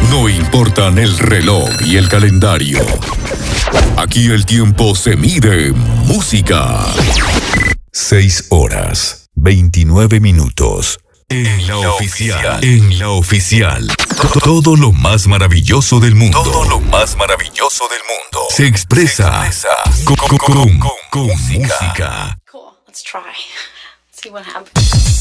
No importan el reloj y el calendario. Aquí el tiempo se mide en música. 6 horas, 29 minutos. En la oficial. En la oficial. Todo lo más maravilloso del mundo. Todo lo más maravilloso del mundo. Se expresa con música. Cool, let's try. See what happens.